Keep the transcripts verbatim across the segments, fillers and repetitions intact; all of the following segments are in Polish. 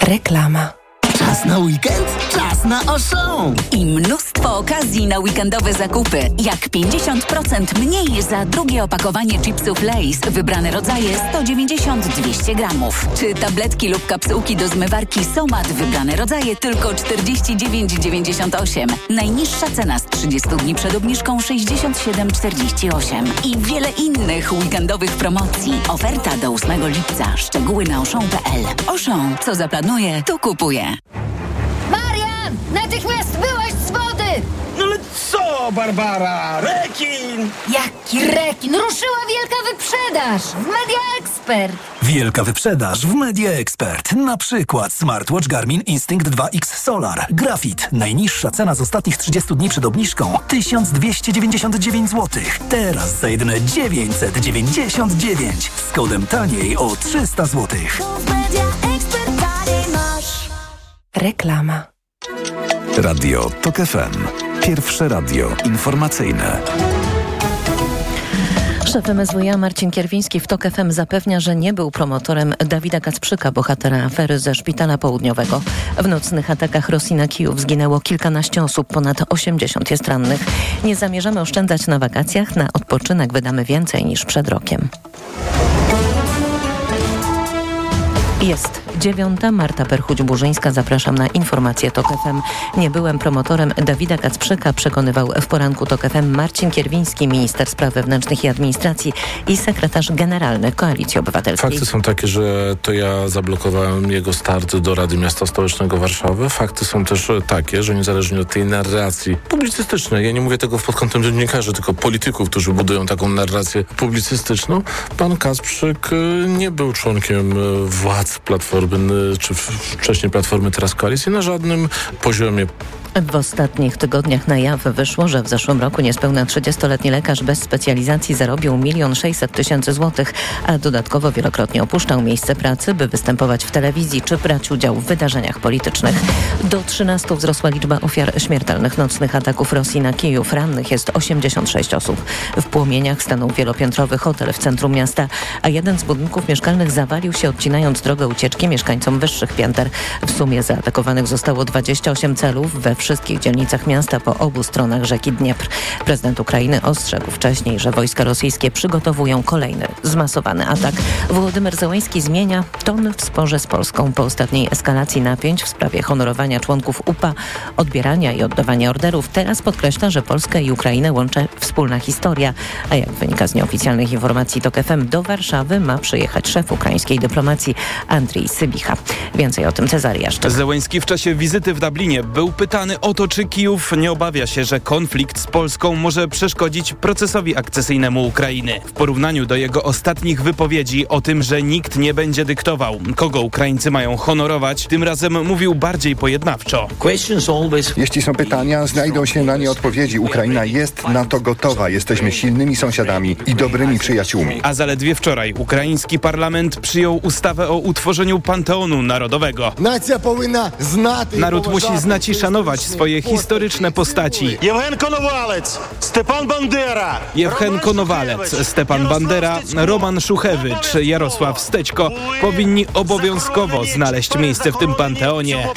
Reklama. Czas na weekend? Czas na Auchan! I mnóstwo okazji na weekendowe zakupy. Jak pięćdziesiąt procent mniej za drugie opakowanie chipsów Lay's. Wybrane rodzaje sto dziewięćdziesiąt do dwustu gramów. Czy tabletki lub kapsułki do zmywarki Somat. Wybrane rodzaje tylko czterdzieści dziewięć dziewięćdziesiąt osiem. Najniższa cena z trzydziestu dni przed obniżką sześćdziesiąt siedem czterdzieści osiem. I wiele innych weekendowych promocji. Oferta do ósmego lipca. Szczegóły na auchan kropka p l. Auchan. Co zaplanuje, to kupuje. Marian! Natychmiast byłaś z wody! No ale co, Barbara? Rekin! Jaki rekin? Ruszyła wielka wyprzedaż w Media Expert. Wielka wyprzedaż w Media Expert. Na przykład smartwatch Garmin Instinct dwa X Solar. Grafit. Najniższa cena z ostatnich trzydziestu dni przed obniżką tysiąc dwieście dziewięćdziesiąt dziewięć złotych. Teraz za jedyne dziewięćset dziewięćdziesiąt dziewięć. Z kodem taniej o trzysta złotych. Reklama. Radio TOK F M. Pierwsze radio informacyjne. Szef M S W iA Marcin Kierwiński w TOK F M zapewnia, że nie był promotorem Dawida Kacprzyka, bohatera afery ze Szpitala Południowego. W nocnych atakach Rosji na Kijów zginęło kilkanaście osób, ponad osiemdziesiąt jest rannych. Nie zamierzamy oszczędzać na wakacjach, na odpoczynek wydamy więcej niż przed rokiem. Jest dziewiąta. Marta Perchuć-Burzyńska. Zapraszam na informacje TOK F M. Nie byłem promotorem Dawida Kacprzyka, przekonywał w poranku TOK F M Marcin Kierwiński, minister spraw wewnętrznych i administracji i sekretarz generalny Koalicji Obywatelskiej. Fakty są takie, że to ja zablokowałem jego start do Rady Miasta Stołecznego Warszawy. Fakty są też takie, że niezależnie od tej narracji publicystycznej, ja nie mówię tego pod kątem dziennikarzy, tylko polityków, którzy budują taką narrację publicystyczną, pan Kacprzyk nie był członkiem władz Platformy, czy wcześniej Platformy, teraz Koalicji, na żadnym poziomie. W ostatnich tygodniach na jaw wyszło, że w zeszłym roku niespełna trzydziestoletni lekarz bez specjalizacji zarobił milion sześćset tysięcy złotych, a dodatkowo wielokrotnie opuszczał miejsce pracy, by występować w telewizji czy brać udział w wydarzeniach politycznych. Do trzynastu wzrosła liczba ofiar śmiertelnych nocnych ataków Rosji na Kijów. Rannych jest osiemdziesiąt sześć osób. W płomieniach stanął wielopiętrowy hotel w centrum miasta, a jeden z budynków mieszkalnych zawalił się, odcinając drogę ucieczki mieszkańcom wyższych pięter. W sumie zaatakowanych zostało dwadzieścia osiem celów we wszystkich dzielnicach miasta po obu stronach rzeki Dniepr. Prezydent Ukrainy ostrzegł wcześniej, że wojska rosyjskie przygotowują kolejny zmasowany atak. Wołodymyr Zełenski zmienia ton w sporze z Polską po ostatniej eskalacji napięć w sprawie honorowania członków U P A, odbierania i oddawania orderów. Teraz podkreśla, że Polskę i Ukrainę łączy wspólna historia, a jak wynika z nieoficjalnych informacji TOK F M, do Warszawy ma przyjechać szef ukraińskiej dyplomacji Andrii Sybicha. Więcej o tym Cezary Jaszczyk. Zełenski w czasie wizyty w Dublinie był pytany o to, czy Kijów nie obawia się, że konflikt z Polską może przeszkodzić procesowi akcesyjnemu Ukrainy. W porównaniu do jego ostatnich wypowiedzi o tym, że nikt nie będzie dyktował, kogo Ukraińcy mają honorować, tym razem mówił bardziej pojednawczo. Jeśli są pytania, znajdą się na nie odpowiedzi. Ukraina jest na to gotowa. Jesteśmy silnymi sąsiadami i dobrymi przyjaciółmi. A zaledwie wczoraj ukraiński parlament przyjął ustawę o utworzeniu Panteonu Narodowego. Naród musi znać i szanować swoje historyczne postaci. Jewgen Konowalec, Stepan Bandera, Jewgen Konowalec, Stepan Bandera, Roman Szuchewicz, Jarosław Stećko powinni obowiązkowo znaleźć miejsce w tym panteonie.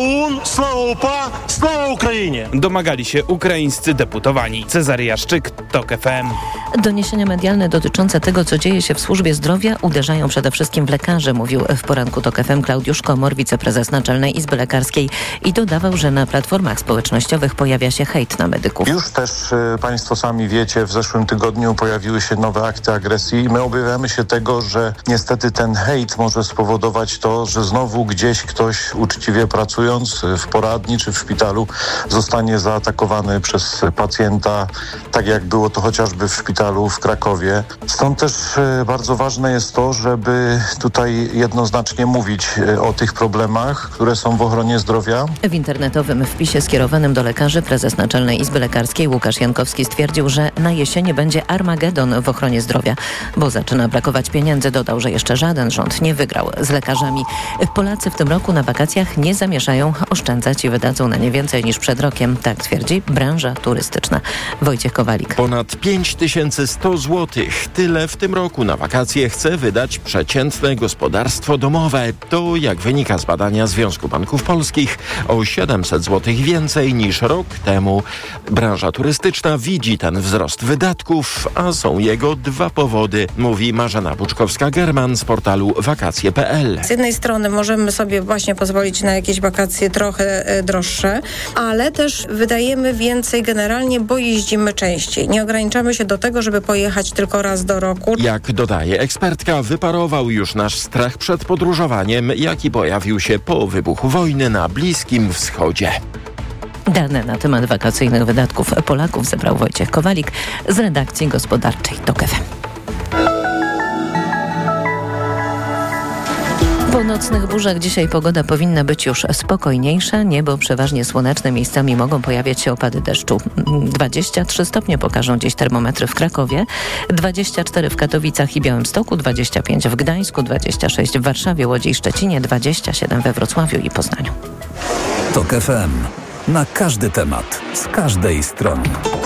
Domagali się ukraińscy deputowani. Cezary Jaszczyk, TOK F M. Doniesienia medialne dotyczące tego, co dzieje się w służbie zdrowia, uderzają przede wszystkim w lekarzy, mówił w poranku TOK F M Klaudiusz Komor, wiceprezes Naczelnej Izby Lekarskiej, i dodawał, że na platformach społecznościowych pojawia się hejt na medyków. Już też y, Państwo sami wiecie, w zeszłym tygodniu pojawiły się nowe akty agresji i my obawiamy się tego, że niestety ten hejt może spowodować to, że znowu gdzieś ktoś uczciwie pracując w poradni czy w szpitalu zostanie zaatakowany przez pacjenta, tak jak było to chociażby w szpitalu w Krakowie. Stąd też y, bardzo ważne jest to, żeby tutaj jednoznacznie mówić y, o tych problemach, które są w ochronie zdrowia. W internetowym wpisie skierowanym do lekarzy prezes Naczelnej Izby Lekarskiej Łukasz Jankowski stwierdził, że na jesieni będzie Armagedon w ochronie zdrowia, bo zaczyna brakować pieniędzy. Dodał, że jeszcze żaden rząd nie wygrał z lekarzami. Polacy w tym roku na wakacjach nie zamierzają oszczędzać i wydadzą na nie więcej niż przed rokiem. Tak twierdzi branża turystyczna. Wojciech Kowalik. Ponad pięć tysięcy sto złotych. Tyle w tym roku na wakacje chce wydać przeciętne gospodarstwo gospodarstwo domowe to, jak wynika z badania Związku Banków Polskich, o siedemset złotych więcej niż rok temu. Branża turystyczna widzi ten wzrost wydatków, a są jego dwa powody, mówi Marzena Buczkowska-German z portalu wakacje kropka p l. Z jednej strony możemy sobie właśnie pozwolić na jakieś wakacje trochę droższe, ale też wydajemy więcej generalnie, bo jeździmy częściej. Nie ograniczamy się do tego, żeby pojechać tylko raz do roku. Jak dodaje ekspertka, wyparował już nasz strach przed podróżowaniem, jaki pojawił się po wybuchu wojny na Bliskim Wschodzie. Dane na temat wakacyjnych wydatków Polaków zebrał Wojciech Kowalik z redakcji gospodarczej TOK F M. Po nocnych burzach dzisiaj pogoda powinna być już spokojniejsza. Niebo przeważnie słoneczne, miejscami mogą pojawiać się opady deszczu. dwadzieścia trzy stopnie pokażą dziś termometry w Krakowie, dwadzieścia cztery w Katowicach i Białymstoku, dwadzieścia pięć w Gdańsku, dwadzieścia sześć w Warszawie, Łodzi i Szczecinie, dwadzieścia siedem we Wrocławiu i Poznaniu. TOK F M. Na każdy temat, z każdej strony.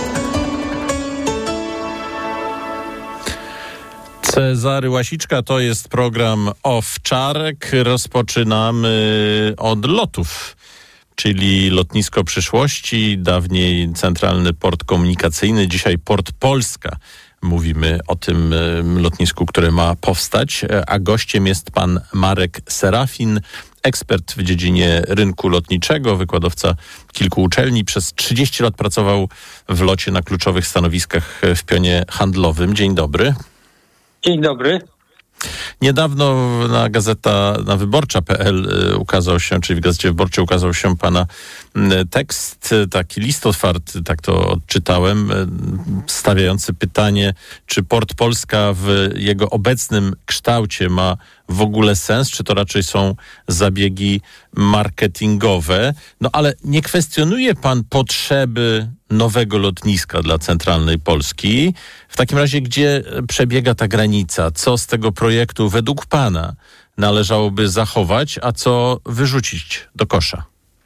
Cezary Łasiczka, to jest program Owczarek. Rozpoczynamy od lotów, czyli lotnisko przyszłości, dawniej Centralny Port Komunikacyjny, dzisiaj Port Polska. Mówimy o tym lotnisku, które ma powstać, a gościem jest pan Marek Serafin, ekspert w dziedzinie rynku lotniczego, wykładowca kilku uczelni. Przez trzydzieści lat pracował w locie na kluczowych stanowiskach w pionie handlowym. Dzień dobry. Dzień dobry. Niedawno na gazeta, na wyborcza kropka p l ukazał się, czyli w Gazecie Wyborczej ukazał się pana tekst, taki list otwarty, tak to odczytałem, stawiający pytanie, czy Port Polska w jego obecnym kształcie ma w ogóle sens, czy to raczej są zabiegi marketingowe. No ale nie kwestionuje pan potrzeby nowego lotniska dla centralnej Polski. W takim razie, gdzie przebiega ta granica? Co z tego projektu według pana należałoby zachować, a co wyrzucić do kosza?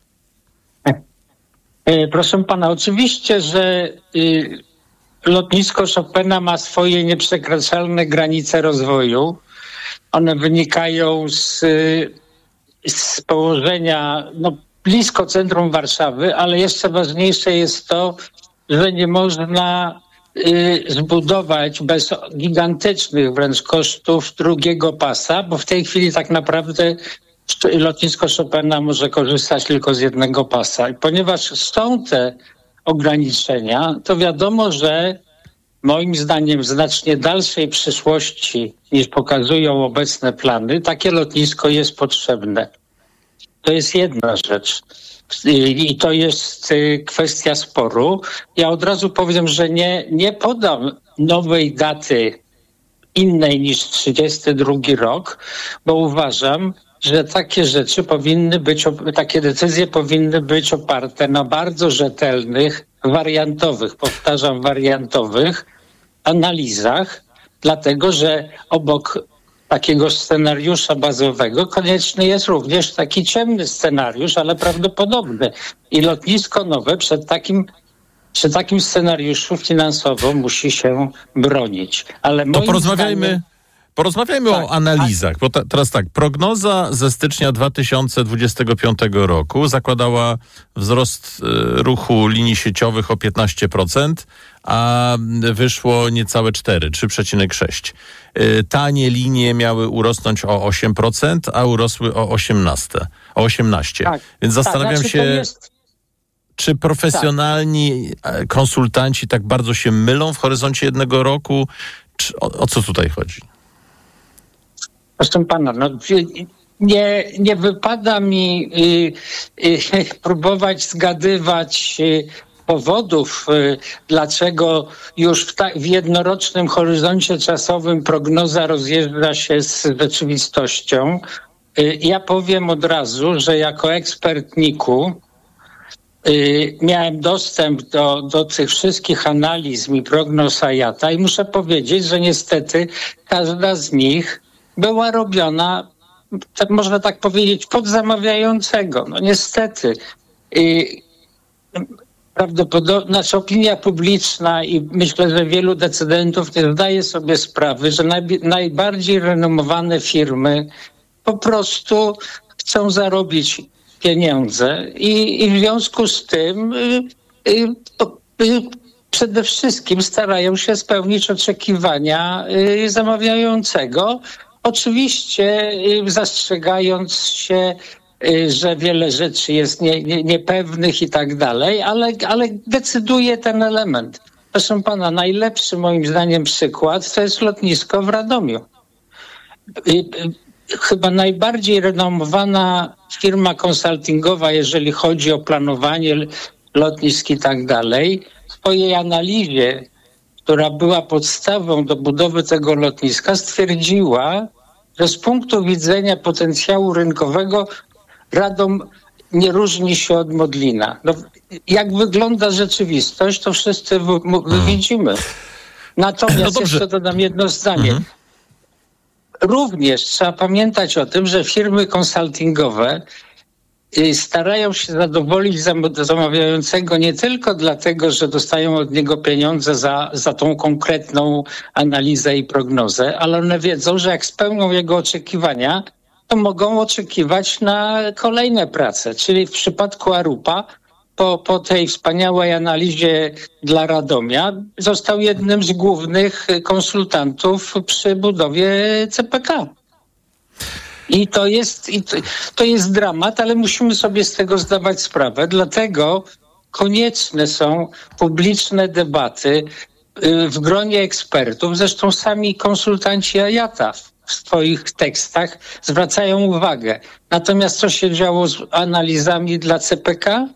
Proszę pana, oczywiście, że y, lotnisko Chopina ma swoje nieprzekraczalne granice rozwoju. One wynikają z, z położenia no, blisko centrum Warszawy, ale jeszcze ważniejsze jest to, że nie można y, zbudować bez gigantycznych wręcz kosztów drugiego pasa, bo w tej chwili tak naprawdę lotnisko Chopina może korzystać tylko z jednego pasa. I ponieważ są te ograniczenia, to wiadomo, że moim zdaniem w znacznie dalszej przyszłości niż pokazują obecne plany, takie lotnisko jest potrzebne. To jest jedna rzecz. I to jest kwestia sporu. Ja od razu powiem, że nie, nie podam nowej daty innej niż trzydziesty drugi rok, bo uważam, że takie rzeczy powinny być, takie decyzje powinny być oparte na bardzo rzetelnych, wariantowych, powtarzam, wariantowych analizach, dlatego że obok takiego scenariusza bazowego konieczny jest również taki ciemny scenariusz, ale prawdopodobny. I lotnisko nowe przed takim, przy takim scenariuszu finansowo musi się bronić. Ale to moim porozmawiajmy... zdaniem... Porozmawiajmy tak, o analizach, bo ta, teraz tak, prognoza ze stycznia dwa tysiące dwudziestego piątego roku zakładała wzrost y, ruchu linii sieciowych o piętnaście procent, a wyszło niecałe cztery, trzy przecinek sześć. Y, tanie linie miały urosnąć o osiem procent, a urosły o osiemnaście. O osiemnaście. Tak, Więc zastanawiam tak, znaczy się, jest... czy profesjonalni tak. konsultanci tak bardzo się mylą w horyzoncie jednego roku, czy, o, o co tutaj chodzi? Proszę pana, no, nie, nie wypada mi y, y, próbować zgadywać y, powodów, y, dlaczego już w, ta, w jednorocznym horyzoncie czasowym prognoza rozjeżdża się z rzeczywistością. Y, ja powiem od razu, że jako ekspert niku y, miałem dostęp do, do tych wszystkich analiz i prognoz I A T A i muszę powiedzieć, że niestety każda z nich była robiona, tak można tak powiedzieć, pod zamawiającego. No niestety. Yy, prawdopodobnie, znaczy opinia publiczna i myślę, że wielu decydentów nie zdaje sobie sprawy, że naj, najbardziej renomowane firmy po prostu chcą zarobić pieniądze i, i w związku z tym y, y, y, przede wszystkim starają się spełnić oczekiwania y, zamawiającego. Oczywiście y, zastrzegając się, y, że wiele rzeczy jest nie, nie, niepewnych i tak dalej, ale, ale decyduje ten element. Proszę pana, najlepszy moim zdaniem przykład to jest lotnisko w Radomiu. Y, y, chyba najbardziej renomowana firma konsultingowa, jeżeli chodzi o planowanie lotnisk i tak dalej, w swojej analizie, która była podstawą do budowy tego lotniska, stwierdziła, że z punktu widzenia potencjału rynkowego Radom nie różni się od Modlina. No, jak wygląda rzeczywistość, to wszyscy w, w, widzimy. Natomiast no jeszcze dodam jedno zdanie. Mhm. Również trzeba pamiętać o tym, że firmy konsultingowe starają się zadowolić zamawiającego nie tylko dlatego, że dostają od niego pieniądze za, za tą konkretną analizę i prognozę, ale one wiedzą, że jak spełnią jego oczekiwania, to mogą oczekiwać na kolejne prace. Czyli w przypadku Arupa po, po tej wspaniałej analizie dla Radomia został jednym z głównych konsultantów przy budowie C P K. I to jest, i to, to jest dramat, ale musimy sobie z tego zdawać sprawę. Dlatego konieczne są publiczne debaty w gronie ekspertów. Zresztą sami konsultanci A J A T A w swoich tekstach zwracają uwagę. Natomiast co się działo z analizami dla C P K?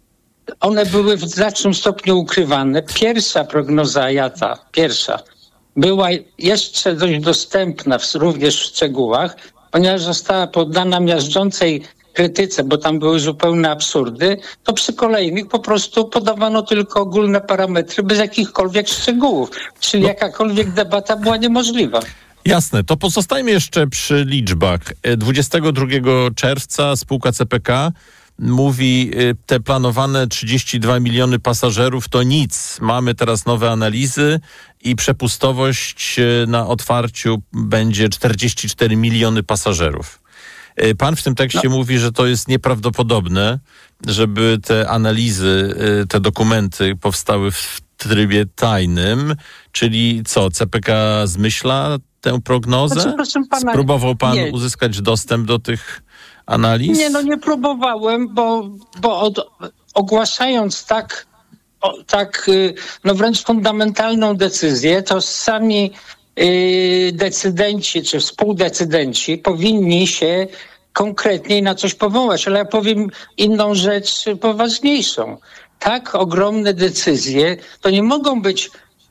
One były w znacznym stopniu ukrywane. Pierwsza prognoza A J A T A, pierwsza, była jeszcze dość dostępna w, również w szczegółach, ponieważ została poddana miażdżącej krytyce, bo tam były zupełne absurdy, to przy kolejnych po prostu podawano tylko ogólne parametry bez jakichkolwiek szczegółów. Czyli no. jakakolwiek debata była niemożliwa. Jasne, to pozostajmy jeszcze przy liczbach. dwudziestego drugiego czerwca spółka C P K mówi, te planowane trzydzieści dwa miliony pasażerów to nic. Mamy teraz nowe analizy i przepustowość na otwarciu będzie czterdzieści cztery miliony pasażerów. Pan w tym tekście no. mówi, że to jest nieprawdopodobne, żeby te analizy, te dokumenty powstały w trybie tajnym, czyli co, C P K zmyśla tę prognozę? Znaczy, proszę pana, Spróbował pan nie. uzyskać dostęp do tych analiz? Nie, no nie próbowałem, bo, bo od, ogłaszając tak, o, tak no wręcz fundamentalną decyzję, to sami yy, decydenci czy współdecydenci powinni się konkretniej na coś powołać. Ale ja powiem inną rzecz poważniejszą. Tak ogromne decyzje to nie mogą być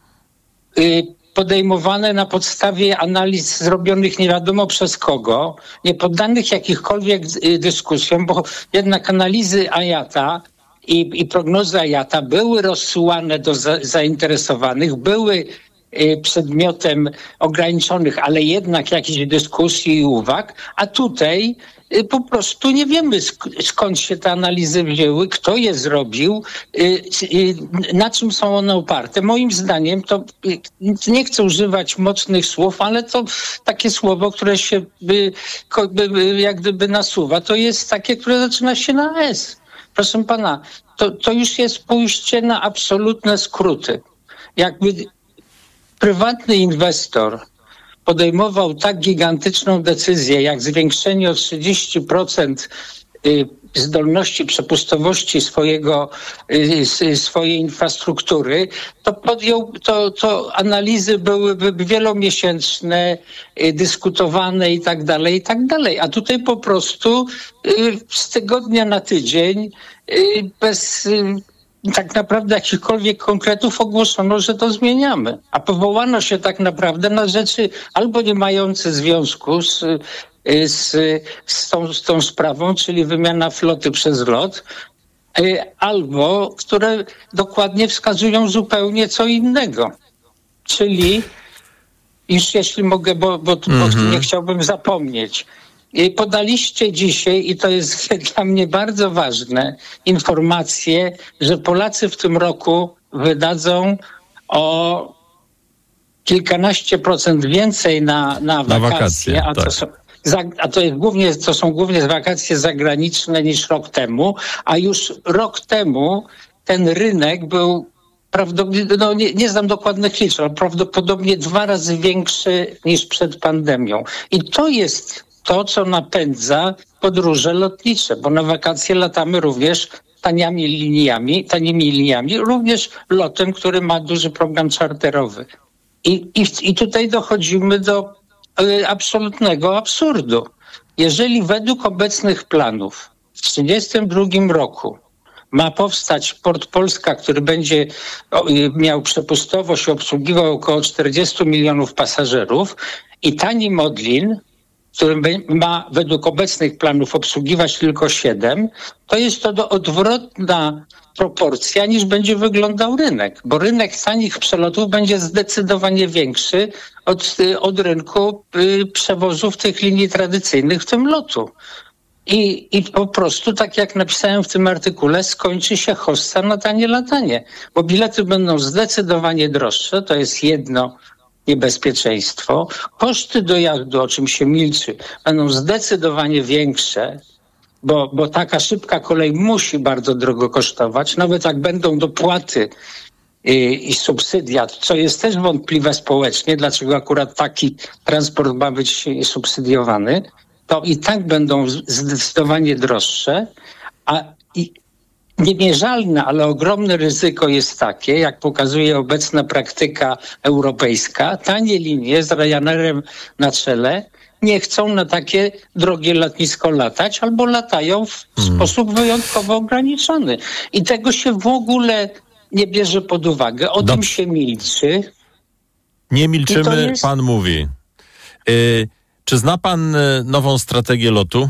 yy, podejmowane na podstawie analiz zrobionych nie wiadomo przez kogo, nie poddanych jakichkolwiek dyskusjom, bo jednak analizy A J A T A i, i prognozy A J A T A były rozsyłane do za, zainteresowanych, były y, przedmiotem ograniczonych, ale jednak jakichś dyskusji i uwag, a tutaj y, po prostu nie wiemy sk- skąd się te analizy wzięły, kto je zrobił, y, y, na czym są one oparte. Moim zdaniem to, y, nie chcę używać mocnych słów, ale to takie słowo, które się by, by, jak gdyby nasuwa, to jest takie, które zaczyna się na S. Proszę pana, to, to już jest pójście na absolutne skróty. Jakby prywatny inwestor podejmował tak gigantyczną decyzję, jak zwiększenie o trzydzieści procent zdolności przepustowości swojego, swojej infrastruktury, to podjął, to, to analizy byłyby wielomiesięczne, dyskutowane i tak dalej, i tak dalej. A tutaj po prostu z tygodnia na tydzień bez tak naprawdę jakichkolwiek konkretów ogłoszono, że to zmieniamy. A powołano się tak naprawdę na rzeczy albo nie mające związku z, z, z, tą, z tą sprawą, czyli wymiana floty przez lot, albo które dokładnie wskazują zupełnie co innego. Czyli, już jeśli mogę, bo, bo, mm-hmm. bo nie chciałbym zapomnieć, podaliście dzisiaj, i to jest dla mnie bardzo ważne, informacje, że Polacy w tym roku wydadzą o kilkanaście procent więcej na, na wakacje. Na wakacje a, tak. to są, za, a to, jest głównie, to są głównie wakacje zagraniczne niż rok temu, a już rok temu ten rynek był prawdopodobnie, no nie, nie znam dokładnych liczb, ale prawdopodobnie dwa razy większy niż przed pandemią. I to jest to, co napędza podróże lotnicze, bo na wakacje latamy również taniami liniami, tanimi liniami, również lotem, który ma duży program czarterowy. I, i, i tutaj dochodzimy do y, absolutnego absurdu. Jeżeli według obecnych planów w trzydziestym drugim roku ma powstać Port Polska, który będzie miał przepustowość i obsługiwał około czterdzieści milionów pasażerów, i tani Modlin, który ma według obecnych planów obsługiwać tylko siedem, to jest to do odwrotna proporcja niż będzie wyglądał rynek, bo rynek tanich przelotów będzie zdecydowanie większy od, od rynku y, przewozów tych linii tradycyjnych, w tym lotu. I, I po prostu, tak jak napisałem w tym artykule, skończy się hossa na tanie latanie, bo bilety będą zdecydowanie droższe, to jest jedno niebezpieczeństwo. Koszty dojazdu, o czym się milczy, będą zdecydowanie większe, bo, bo taka szybka kolej musi bardzo drogo kosztować, nawet jak będą dopłaty i, i subsydia, co jest też wątpliwe społecznie, dlaczego akurat taki transport ma być subsydiowany, to i tak będą zdecydowanie droższe, a i niemierzalne, ale ogromne ryzyko jest takie, jak pokazuje obecna praktyka europejska, tanie linie z Ryanairem na czele nie chcą na takie drogie lotnisko latać, albo latają w hmm. sposób wyjątkowo ograniczony. I tego się w ogóle nie bierze pod uwagę. O Dobrze. tym się milczy. Nie milczymy, jest... pan mówi. Yy, czy zna pan nową strategię lotu?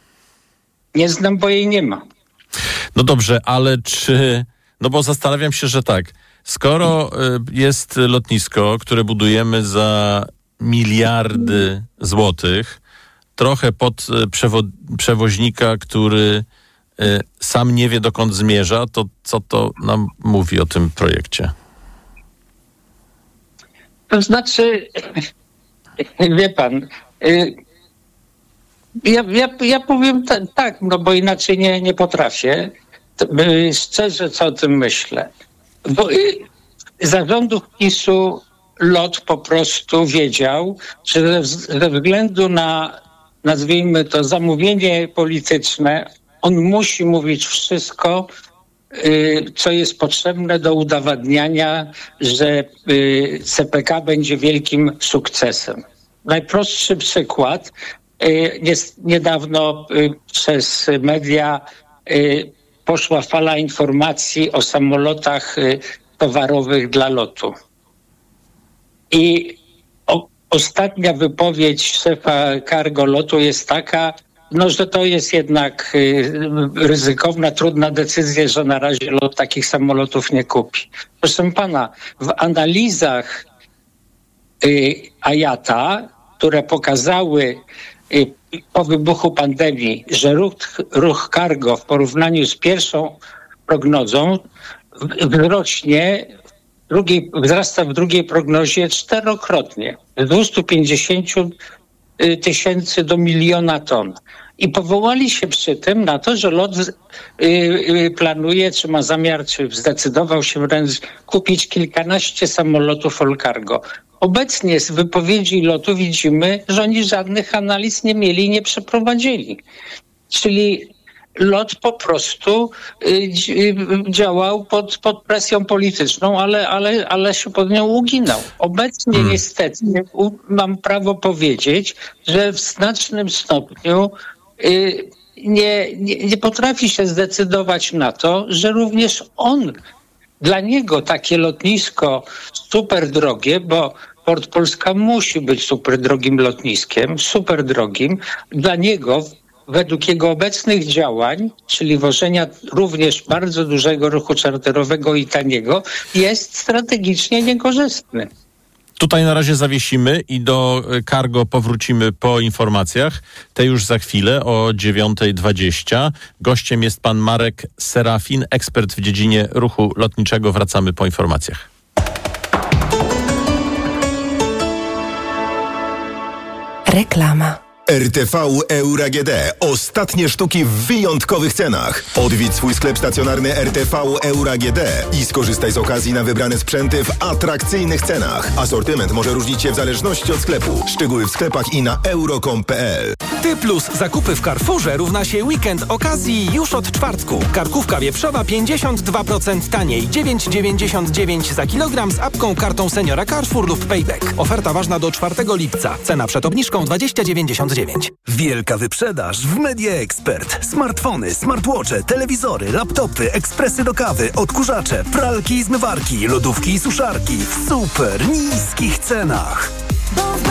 Nie znam, bo jej nie ma. No dobrze, ale czy... No bo zastanawiam się, że tak. Skoro jest lotnisko, które budujemy za miliardy złotych, trochę pod przewo- przewoźnika, który sam nie wie, dokąd zmierza, to co to nam mówi o tym projekcie? To znaczy, wie pan... Ja, ja, ja powiem t- tak, no bo inaczej nie, nie potrafię. To, y, szczerze, co o tym myślę. Bo y, zarządów PiS-u LOT po prostu wiedział, że ze, ze względu na, nazwijmy to, zamówienie polityczne, on musi mówić wszystko, y, co jest potrzebne do udowadniania, że y, C P K będzie wielkim sukcesem. Najprostszy przykład. Niedawno przez media poszła fala informacji o samolotach towarowych dla lotu. I o, ostatnia wypowiedź szefa cargo lotu jest taka, no, że to jest jednak ryzykowna, trudna decyzja, że na razie lot takich samolotów nie kupi. Proszę pana, w analizach A I A T A, które pokazały po wybuchu pandemii, że ruch, ruch cargo w porównaniu z pierwszą prognozą wzrośnie, drugiej, wzrasta w drugiej prognozie czterokrotnie, z dwieście pięćdziesiąt tysięcy do miliona ton. I powołali się przy tym na to, że LOT planuje, czy ma zamiar, czy zdecydował się wręcz kupić kilkanaście samolotów all cargo. Obecnie z wypowiedzi lotu widzimy, że oni żadnych analiz nie mieli i nie przeprowadzili. Czyli LOT po prostu y, działał pod, pod presją polityczną, ale, ale, ale się pod nią uginał. Obecnie hmm. niestety u, mam prawo powiedzieć, że w znacznym stopniu y, nie, nie, nie potrafi się zdecydować na to, że również on, dla niego takie lotnisko super drogie, bo Port Polska musi być super drogim lotniskiem, super drogim. Dla niego, według jego obecnych działań, czyli wożenia również bardzo dużego ruchu czarterowego i taniego, jest strategicznie niekorzystny. Tutaj na razie zawiesimy i do cargo powrócimy po informacjach. Te już za chwilę o dziewiąta dwadzieścia. Gościem jest pan Marek Serafin, ekspert w dziedzinie ruchu lotniczego. Wracamy po informacjach. Reklama. R T V Euro A G D. Ostatnie sztuki w wyjątkowych cenach. Odwiedź swój sklep stacjonarny R T V Euro A G D i skorzystaj z okazji na wybrane sprzęty w atrakcyjnych cenach. Asortyment może różnić się w zależności od sklepu. Szczegóły w sklepach i na euro kropka com kropka p l. Ty plus zakupy w Carrefourze równa się weekend okazji już od czwartku. Karkówka wieprzowa pięćdziesiąt dwa procent taniej, dziewięć dziewięćdziesiąt dziewięć za kilogram z apką, kartą seniora Carrefour lub Payback. Oferta ważna do czwartego lipca. Cena przed obniżką dwadzieścia dziewięćdziesiąt dziewięć. Wielka wyprzedaż w Media Expert. Smartfony, smartwatche, telewizory, laptopy, ekspresy do kawy, odkurzacze, pralki i zmywarki, lodówki i suszarki w super niskich cenach.